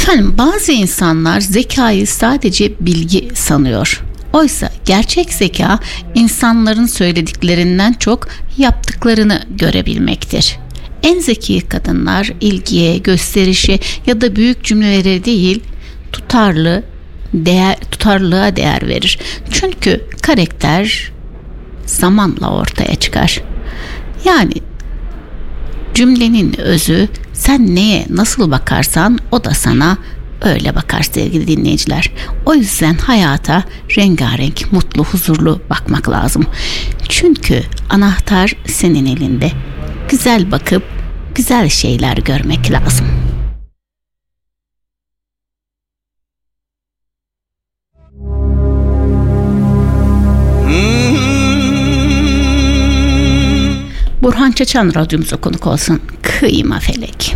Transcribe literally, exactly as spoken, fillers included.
Efendim, bazı insanlar zekayı sadece bilgi sanıyor. Oysa gerçek zeka insanların söylediklerinden çok yaptıklarını görebilmektir. En zeki kadınlar ilgiye, gösterişe ya da büyük cümlelere değil, tutarlı, değer, tutarlılığa değer verir. Çünkü karakter zamanla ortaya çıkar. Yani cümlenin özü, sen neye nasıl bakarsan o da sana öyle bakar sevgili dinleyiciler. O yüzden hayata rengarenk, mutlu, huzurlu bakmak lazım. Çünkü anahtar senin elinde. Güzel bakıp güzel şeyler görmek lazım. Burhan Çeçen radyomuza konuk olsun. Kıyma Felek.